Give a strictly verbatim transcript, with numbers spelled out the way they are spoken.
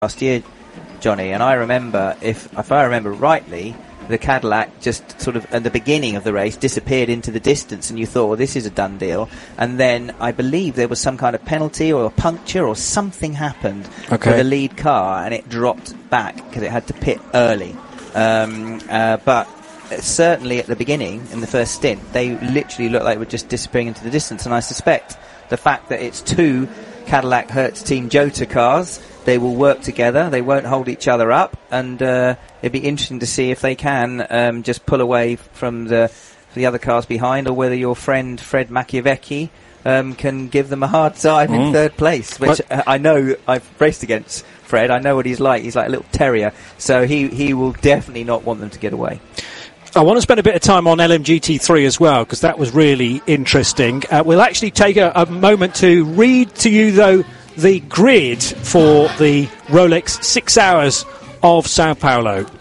last year, Johnny, and I remember, if if I remember rightly, the Cadillac just sort of at the beginning of the race disappeared into the distance, and you thought, well, this is a done deal. And then I believe there was some kind of penalty or a puncture or something happened okay. for the lead car, and it dropped back because it had to pit early. Um, uh, but certainly at the beginning, in the first stint, they literally looked like they were just disappearing into the distance. And I suspect the fact that it's two Cadillac Hertz Team Jota cars, they will work together, they won't hold each other up, and uh, it'd be interesting to see if they can um, just pull away from the the other cars behind, or whether your friend Fred Machiavecchi um, can give them a hard time mm. in third place, which uh, I know I've raced against Fred. I know what he's like. He's like a little terrier, so he, he will definitely not want them to get away. I want to spend a bit of time on L M G T three as well, because that was really interesting. Uh, we'll actually take a, a moment to read to you, though, the grid for the Rolex Six Hours of Sao Paulo.